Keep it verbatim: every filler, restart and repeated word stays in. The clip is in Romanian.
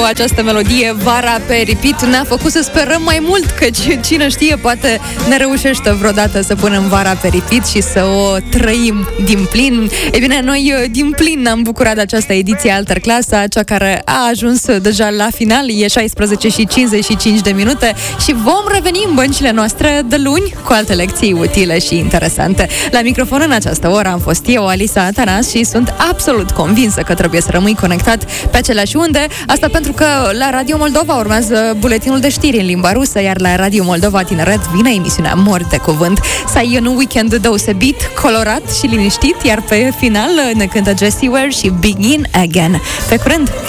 această melodie, Vara pe repeat, ne-a făcut să sperăm mai mult, căci cine știe, poate ne reușește vreodată să punem Vara pe repeat și să o trăim din plin. Ei bine, noi din plin ne-am bucurat de această ediție Alterclasa, cea care a ajuns deja la final, e șaisprezece și cincizeci și cinci de minute și vom reveni în băncile noastre de luni cu alte lecții utile și interesante. La microfon în această oră am fost eu, Alisa Atanas, și sunt absolut convinsă că trebuie să rămâi conectat pe aceleași unde. Asta pentru că la Radio Moldova urmează buletinul de știri în limba rusă, iar la Radio Moldova Tineret vine emisiunea Mori de Cuvânt. Să ai un weekend deosebit, colorat și liniștit, iar pe final ne cântă Jessie Ware și Begin Again. Pe curând!